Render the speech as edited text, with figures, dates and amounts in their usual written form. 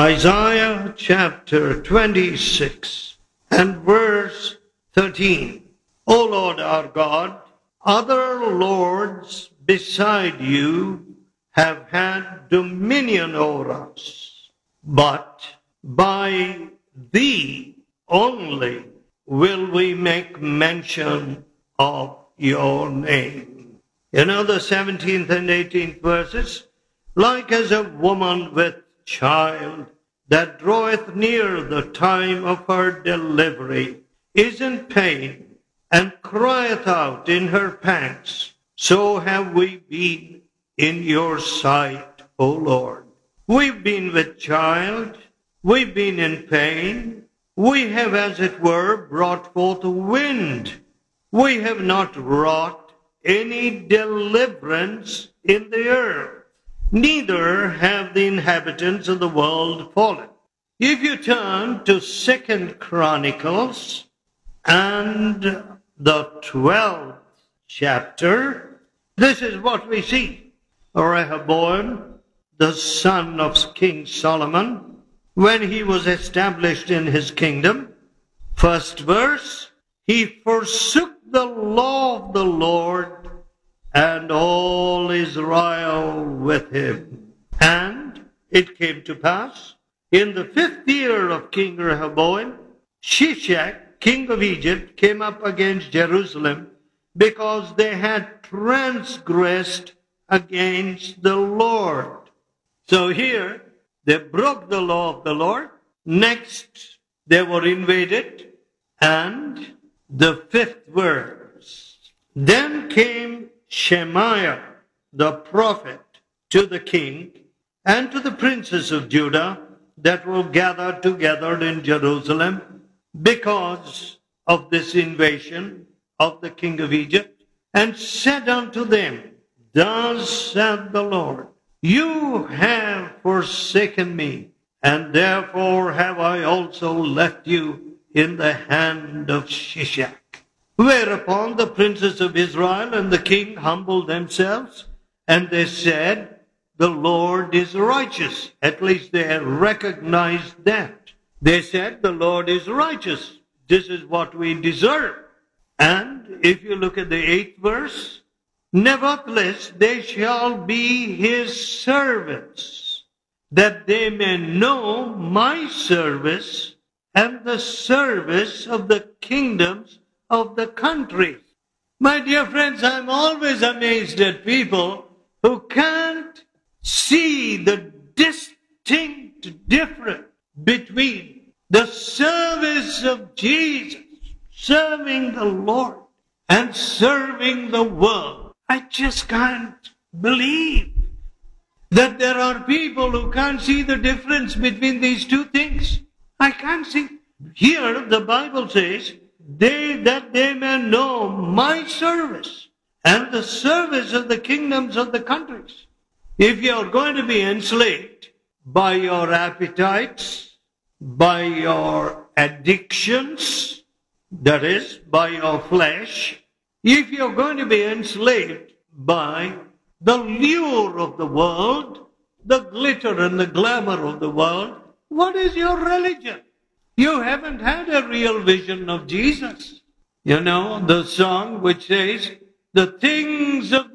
Isaiah chapter 26 and verse 13. O Lord our God, other lords beside you have had dominion over us, but by thee only will we make mention of your name. You know the 17th and 18th verses? Like as a woman with child that draweth near the time of her delivery is in pain and crieth out in her pangs, so have we been in your sight, O Lord. We've been with child, we've been in pain, we have, as it were, brought forth wind. We have not wrought any deliverance in the earth, neither have the inhabitants of the world fallen. If you turn to 2 Chronicles and the 12th chapter, this is what we see. Rehoboam, the son of King Solomon, when he was established in his kingdom, first verse, he forsook the law of the Lord and all Israel with him. And it came to pass, in the 5th year of King Rehoboam, Shishak, king of Egypt, came up against Jerusalem because they had transgressed against the Lord. So here, they broke the law of the Lord. Next, they were invaded. And the 5th verse. Then came Shemaiah, the prophet, to the king and to the princes of Judah that were gathered together in Jerusalem because of this invasion of the king of Egypt, and said unto them, Thus saith the Lord, You have forsaken me, and therefore have I also left you in the hand of Shishak. Whereupon the princes of Israel and the king humbled themselves, and they said, The Lord is righteous. At least they recognized that. They said, The Lord is righteous. This is what we deserve. And if you look at the 8th verse, Nevertheless, they shall be his servants, that they may know my service and the service of the kingdoms of the countries. My dear friends, I'm always amazed at people who can't see the distinct difference between the service of Jesus, serving the Lord, and serving the world. I just can't believe that there are people who can't see the difference between these two things. I can't see. Here the Bible says, that they may know my service and the service of the kingdoms of the countries. If you are going to be enslaved by your appetites, by your addictions, that is, by your flesh, if you're going to be enslaved by the lure of the world, the glitter and the glamour of the world, what is your religion? You haven't had a real vision of Jesus. You know, the song which says, the things of